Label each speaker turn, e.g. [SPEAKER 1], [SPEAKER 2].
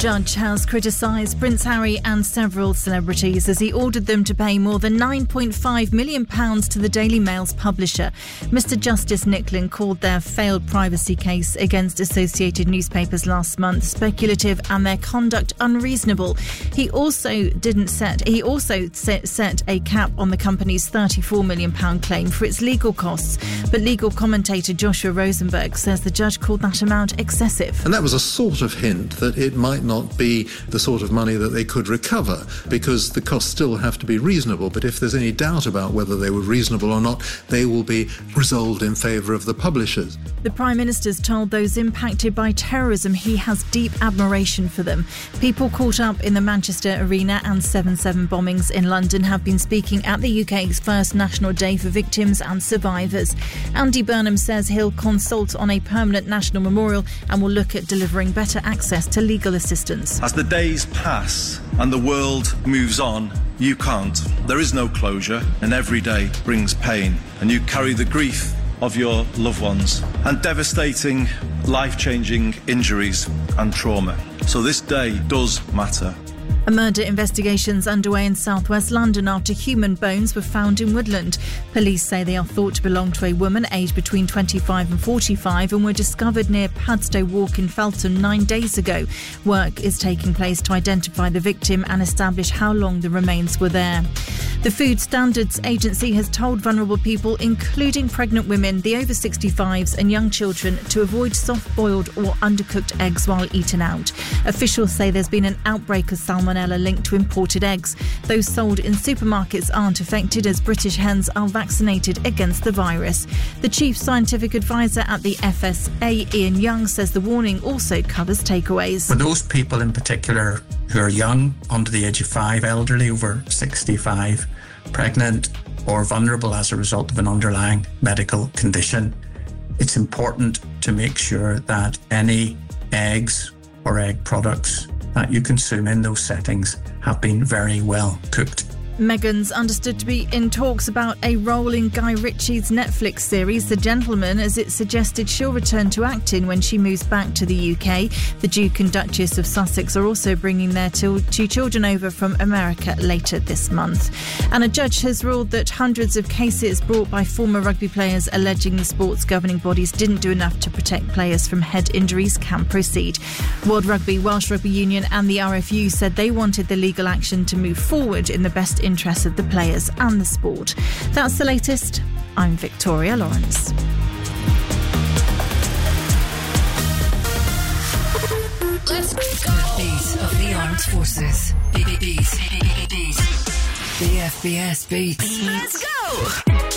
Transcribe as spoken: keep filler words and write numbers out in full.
[SPEAKER 1] judge has criticised Prince Harry and several celebrities as he ordered them to pay more than nine point five million pounds to the Daily Mail's publisher. Mister Justice Nicklin called their failed privacy case against Associated Newspapers last month speculative and their conduct unreasonable. He also didn't set he also set, set a cap on the company's thirty-four million pounds claim for its legal costs. But legal commentator Joshua Rosenberg says the judge called that amount excessive.
[SPEAKER 2] And that was a sort of hint that it might not be the sort of money that they could recover, because the costs still have to be reasonable. But if there's any doubt about whether they were reasonable or not, they will be resolved in favour of the publishers.
[SPEAKER 1] The Prime Minister's told those impacted by terrorism he has deep admiration for them. People caught up in the Manchester Arena and seven seven bombings in London have been speaking at the U K's first National Day for Victims and Survivors. Andy Burnham says he'll consult on a permanent national memorial and will look at delivering better access to legal assistance.
[SPEAKER 3] As the days pass and the world moves on, you can't. There is no closure, and every day brings pain, and you carry the grief of your loved ones and devastating, life-changing injuries and trauma. So this day does matter.
[SPEAKER 1] A murder investigation's underway in southwest London after human bones were found in woodland. Police say they are thought to belong to a woman aged between twenty-five and forty-five and were discovered near Padstow Walk in Feltham nine days ago. Work is taking place to identify the victim and establish how long the remains were there. The Food Standards Agency has told vulnerable people, including pregnant women, the over sixty-fives and young children, to avoid soft-boiled or undercooked eggs while eating out. Officials say there's been an outbreak of salmonella linked to imported eggs. Those sold in supermarkets aren't affected as British hens are vaccinated against the virus. The Chief Scientific Advisor at the F S A, Ian Young, says the warning also covers takeaways.
[SPEAKER 4] For those people in particular who are young, under the age of five, elderly over sixty-five, pregnant or vulnerable as a result of an underlying medical condition, it's important to make sure that any eggs or egg products that you consume in those settings have been very well cooked.
[SPEAKER 1] Meghan's understood to be in talks about a role in Guy Ritchie's Netflix series The Gentleman, as it suggested she'll return to acting when she moves back to the U K. The Duke and Duchess of Sussex are also bringing their two children over from America later this month. And a judge has ruled that hundreds of cases brought by former rugby players alleging the sport's governing bodies didn't do enough to protect players from head injuries can proceed. World Rugby, Welsh Rugby Union and the R F U said they wanted the legal action to move forward in the best interest interest of the players and the sport. That's the latest. I'm Victoria Lawrence.
[SPEAKER 5] Let's go. Beat of the Armed Forces. Beat, beat, beat, beat. The F B S beats. Let's go.